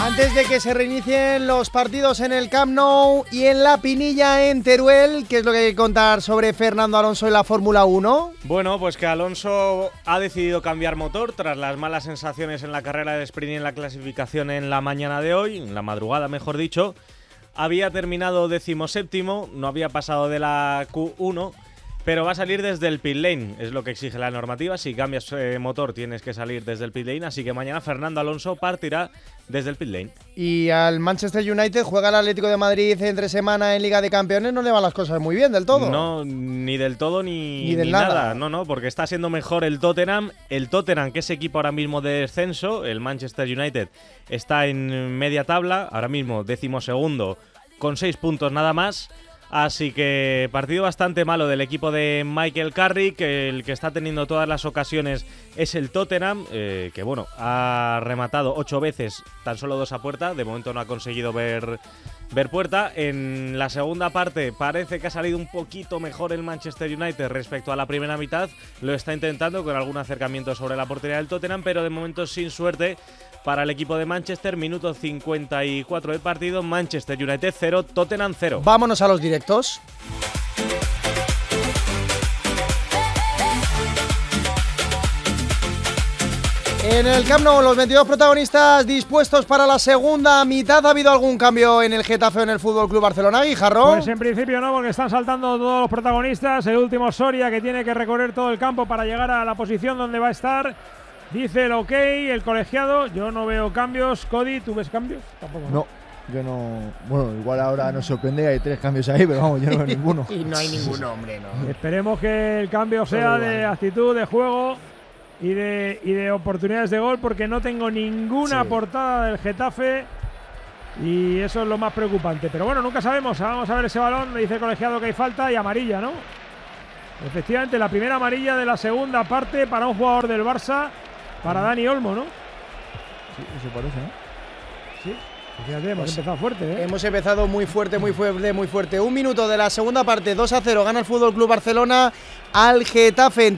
Antes de que se reinicien los partidos en el Camp Nou y en La Pinilla, en Teruel, ¿qué es lo que hay que contar sobre Fernando Alonso en la Fórmula 1? Bueno, pues que Alonso ha decidido cambiar motor tras las malas sensaciones en la carrera de sprint y en la clasificación en la mañana de hoy, en la madrugada mejor dicho. Había terminado 17º, no había pasado de la Q1, pero va a salir desde el pit lane, es lo que exige la normativa. Si cambias motor tienes que salir desde el pit lane, así que mañana Fernando Alonso partirá desde el pit lane. Y al Manchester United juega el Atlético de Madrid entre semana en Liga de Campeones, no le van las cosas muy bien del todo. No, ni del todo ni del nada. No, porque está siendo mejor el Tottenham. El Tottenham, que es equipo ahora mismo de descenso, el Manchester United está en media tabla, ahora mismo 12º, con 6 puntos nada más. Así que partido bastante malo del equipo de Michael Carrick, que el que está teniendo todas las ocasiones es el Tottenham, que bueno, ha rematado 8 veces, tan solo 2 a puerta, de momento no ha conseguido ver puerta. En la segunda parte parece que ha salido un poquito mejor el Manchester United respecto a la primera mitad, lo está intentando con algún acercamiento sobre la portería del Tottenham, pero de momento sin suerte para el equipo de Manchester. Minuto 54 del partido, Manchester United 0, Tottenham 0. Vámonos a los directos. En el Camp Nou, los 22 protagonistas dispuestos para la segunda mitad. ¿Ha habido algún cambio en el Getafe o en el Fútbol Club Barcelona, Guijarro? Pues en principio no, porque están saltando todos los protagonistas. El último Soria, que tiene que recorrer todo el campo para llegar a la posición donde va a estar. Dice el ok, el colegiado. Yo no veo cambios. Cody, ¿tú ves cambios? Tampoco. No, yo no. Bueno, igual ahora nos sorprende, hay 3 cambios ahí, pero vamos, yo no veo ninguno. Y no hay ninguno, hombre, no. Esperemos que el cambio sea de actitud, de juego y de oportunidades de gol, porque no tengo ninguna portada del Getafe y eso es lo más preocupante. Pero bueno, nunca sabemos. Vamos a ver ese balón. Dice el colegiado que hay falta y amarilla, ¿no? Efectivamente, la primera amarilla de la segunda parte para un jugador del Barça, para Dani Olmo, ¿no? Sí, eso parece, ¿no? Sí. Fíjate, hemos empezado fuerte, ¿eh? Hemos empezado muy fuerte. 1 minuto de la segunda parte, 2-0, gana el Fútbol Club Barcelona al Getafe.